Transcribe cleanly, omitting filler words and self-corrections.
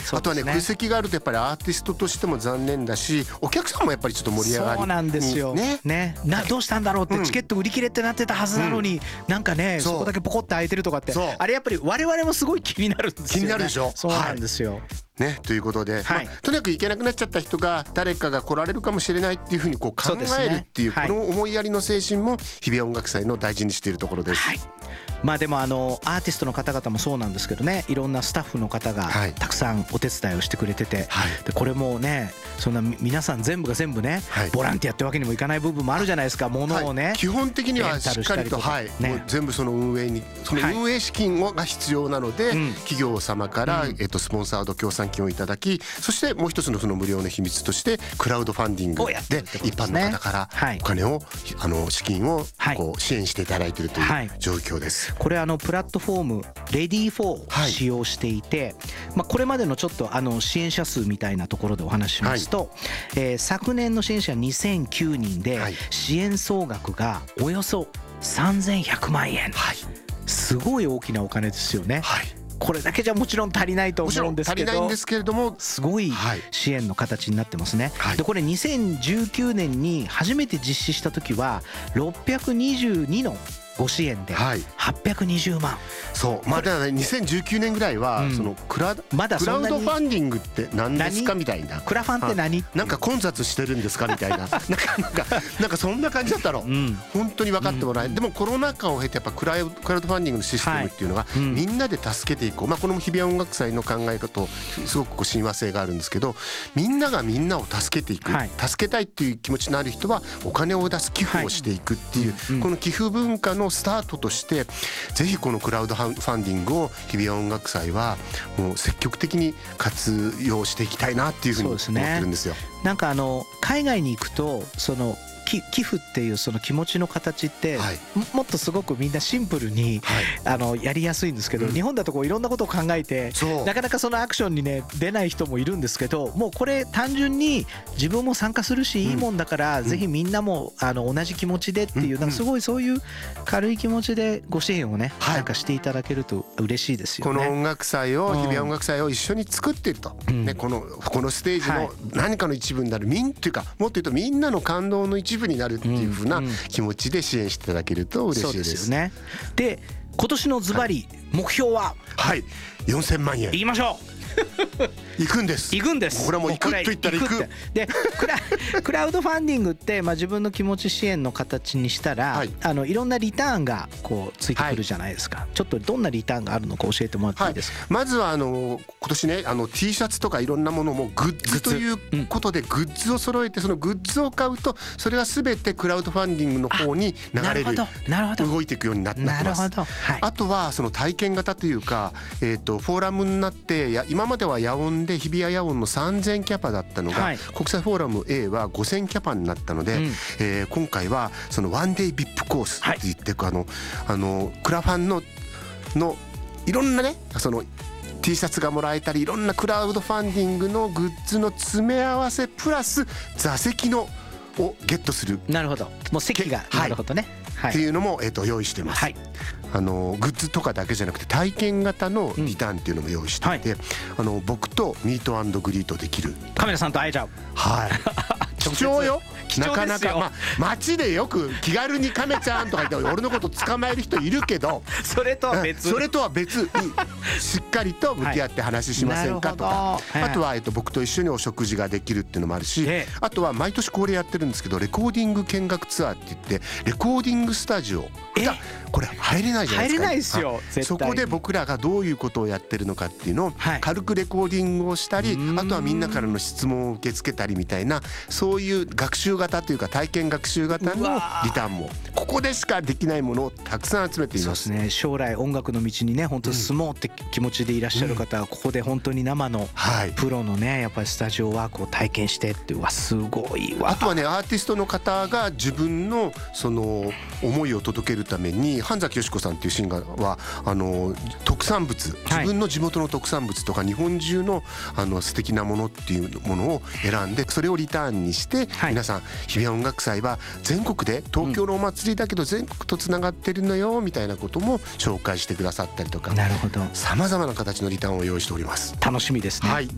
あとはね空席があるとやっぱりアーティストとしても残念だし、お客さんもやっぱりちょっと盛り上がりそうなんですよね。どうしたんだろうってチケット売り切れってなってたはずなのに、なんかねそこだけポコって空いてるとかって、あれやっぱり我々もすごい気になるんですよね。 気になるでしょ。 そうなんですよ。 ね、ということで、とにかく行けなくなっちゃった人が誰かが来られるかもしれないっていうふうにこう考えるっていう、この思いやりの精神も日比谷音楽祭の大事にしているところです。 まあでもアーティストの方々もそうなんですけどね、いろんなスタッフの方がたくさんお手伝いをしてくれてて、でこれもねそんな皆さん全部が全部ねボランティアってわけにもいかない部分もあるじゃないですか。ものをね基本的にはしっかりともう全部その運営に運営資金が必要なので、企業様からスポンサード協賛金をいただき、そしてもう一つのその無料の秘密としてクラウドファンディングで一般の方からお金を資金をこう支援していただいているという状況です。 これプラットフォームレディー4を使用していて、これまでのちょっと支援者数みたいなところでお話ししますと、昨年の支援者2009人で支援総額がおよそ3100万円、すごい大きなお金ですよね。これだけじゃもちろん足りないと思うんですけど、 足りないんですけれどもすごい支援の形になってますね。でこれ2019年に初めて実施した時は622のご支援で820万。 そうまだ2019年ぐらいはそのクラウドファンディングって何ですかみたいな、 クラファンって何、 なんか混雑してるんですかみたいななんかそんな感じだったの。本当に分かってもらえない。でもコロナ禍を経てやっぱクラウドファンディングのシステムっていうのがみんなで助けていこう、この日比谷音楽祭の考え方とすごくこう親和性があるんですけど、みんながみんなを助けていく、助けたいっていう気持ちのある人はお金を出す寄付をしていくっていう、この寄付文化のスタートとしてぜひこのクラウドファンディングを日比谷音楽祭はもう積極的に活用していきたいなっていうふうに思ってるんですよ。 なんか海外に行くとその寄付っていうその気持ちの形って、もっとすごくみんなシンプルに、やりやすいんですけど、日本だとこういろんなことを考えてなかなかそのアクションにね出ない人もいるんですけど、もうこれ単純に自分も参加するしいいもんだから、ぜひみんなも同じ気持ちでっていう、なんかすごいそういう軽い気持ちでご支援をね、なんかしていただけると嬉しいですよね。 この音楽祭を日比谷音楽祭を一緒に作っていると、このステージの何かの一部になる、っていうかもっと言うとみんなの感動の一部になるっていう風な気持ちで支援していただけると嬉しいです。 そうですよね。で今年のズバリ目標は 4000万円いきましょう。 行くんです。 行くんです。 これはもう行くと言ったら行く。 でクラウドファンディングって、自分の気持ち支援の形にしたら、いろんなリターンがこうついてくるじゃないですか。ちょっとどんなリターンがあるのか教えてもらっていいですか。 まずは今年ねT シャツとかいろんなものもグッズということでグッズを揃えて、そのグッズを買うとそれは全てクラウドファンディングの方に流れる、動いていくようになってます。あとはその体験型というか、フォーラムになって、今までは野音で日比谷野音の3000キャパだったのが、国際フォーラム A は5000キャパになったので、今回はそのワンデイ VIP コースって言ってクラファンのいろんなねその T シャツがもらえたり、いろんなクラウドファンディングのグッズの詰め合わせプラス座席をゲットする。 なるほど、もう席が、なるほどね、 っていうのも用意してます。グッズとかだけじゃなくて体験型のリターンっていうのも用意していて、僕とミート&グリートできる、 カメラさんと会えちゃう。 貴重よ。なかなか街でよく気軽にカメちゃんとか言って俺のこと捕まえる人いるけど、 それとは別にしっかりと向き合って話しませんかとか、あとは僕と一緒にお食事ができるっていうのもあるし、あとは毎年恒例やってるんですけどレコーディング見学ツアーって言って、レコーディングスタジオこれ入れないじゃないですか。 入れないですよ絶対に。 そこで僕らがどういうことをやってるのかっていうのを軽くレコーディングをしたり、あとはみんなからの質問を受け付けたりみたいな、そういう学習型というか体験学習型のリターンもここでしかできないものをたくさん集めています。 そうですね。将来音楽の道にね本当進もうって気持ちでいらっしゃる方は、ここで本当に生のプロのねやっぱりスタジオワークを体験してっていうすごいわ。 あとはねアーティストの方が自分のその思いを届けるために、半崎よし子さんっていうシンガーは特産物、自分の地元の特産物とか日本中の素敵なものっていうものを選んで、それをリターンにして、皆さん日比谷音楽祭は全国で東京のお祭りだけど全国とつながってるのよみたいなことも紹介してくださったりとか、 なるほど、 さまざまな形のリターンを用意しております。 楽しみですね。